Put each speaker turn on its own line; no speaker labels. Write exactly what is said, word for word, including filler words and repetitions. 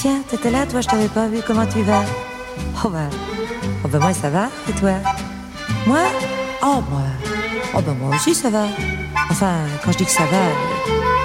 Tiens, t'étais là, toi, je t'avais pas vu, comment tu vas? Oh bah, oh bah moi ça va, et toi? Moi? Oh moi, oh bah moi aussi ça va. Enfin, quand je dis que ça va...